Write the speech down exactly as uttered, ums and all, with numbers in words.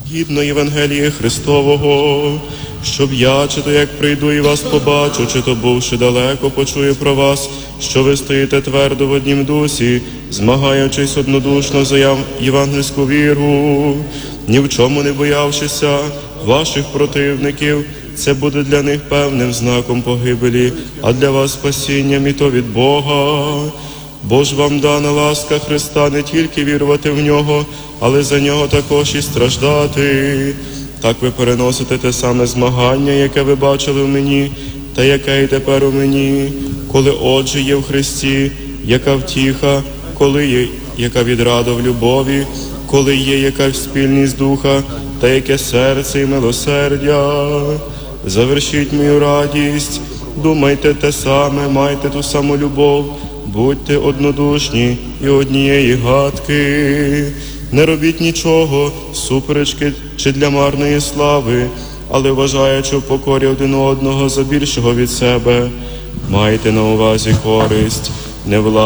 Гідно Євангелії Христового, щоб я, чи то як прийду і вас побачу, чи то бувши далеко, почую про вас, що ви стоїте твердо в однім дусі, змагаючись однодушно за євангельську віру, ні в чому не боявшися ваших противників. Це буде для них певним знаком погибелі, а для вас спасінням, і то від Бога. Бо ж вам дана ласка Христа не тільки вірувати в Нього, але за Нього також і страждати. Так ви переносите те саме змагання, яке ви бачили в мені, та яке і тепер у мені. Коли отже є в Христі, яка втіха, коли є, яка відрада в любові, коли є яка спільність духа, та яке серце і милосердя. Завершіть мою радість, думайте те саме, майте ту саму любов, будьте однодушні і однієї гадки. Не робіть нічого, суперечки чи для марної слави, але вважаючи в покорі один одного за більшого від себе. Майте на увазі користь, не владу.